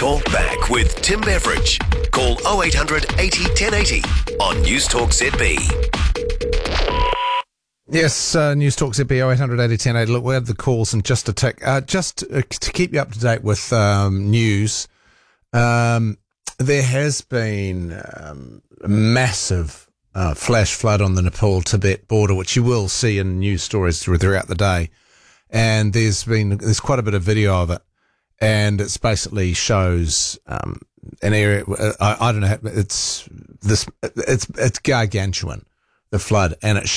Talk back with Tim Beveridge. Call 0800 80 1080 on News Talk ZB. Yes, News Talk ZB 0800 80 1080. Look, we have the calls in just a tick. To keep you up to date with news, there has been a massive flash flood on the Nepal-Tibet border, which you will see in news stories throughout the day. And there's quite a bit of video of it, and it's basically shows an area. I don't know. It's gargantuan, the flood, and it